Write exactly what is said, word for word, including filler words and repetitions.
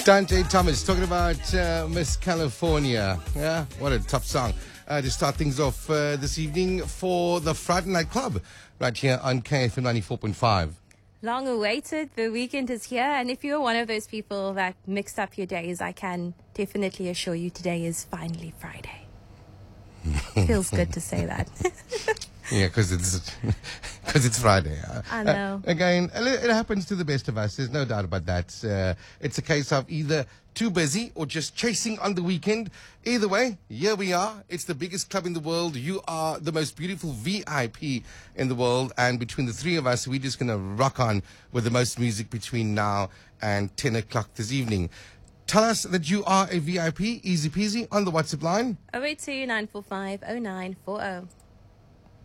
Dante Thomas talking about uh, Miss California. Yeah, what a top song. Uh, to start things off uh, this evening for the Friday Night Club right here on K F M ninety-four point five. Long awaited, the weekend is here, and if you're one of those people that mixed up your days, I can definitely assure you today is finally Friday. Feels good to say that. Yeah, because it's because it's Friday. Uh, I know. Uh, again, it happens to the best of us. There's no doubt about that. Uh, it's a case of either too busy or just chasing on the weekend. Either way, here we are. It's the biggest club in the world. You are the most beautiful V I P in the world. And between the three of us, we're just going to rock on with the most music between now and ten o'clock this evening. Tell us that you are a V I P, easy peasy, on the WhatsApp line. oh eight two, nine four five, oh nine four oh.